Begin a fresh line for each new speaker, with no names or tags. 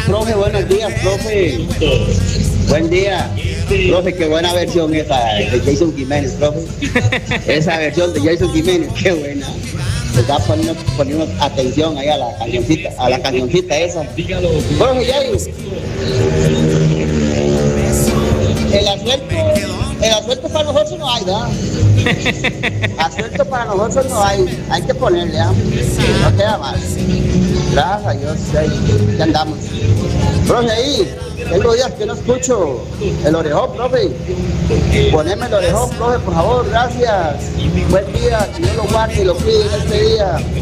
Profe, buenos días, profe. Buen día. Profe, qué buena versión esa de Jason Jiménez, profe. Esa versión de Jason Jiménez, qué buena. Le está poniendo atención ahí a la cancioncita esa. Profe, Yayo, el asuelto, el asuelto para nosotros no hay, ¿verdad? Asuelto para nosotros no hay que ponerle, ¿ah? No queda mal. Gracias a Dios, ya andamos. Profe, ahí, tengo días que no escucho el orejón, profe. Poneme el orejón, profe, por favor, gracias. Buen día, que Dios lo guarde y lo cuide en este día.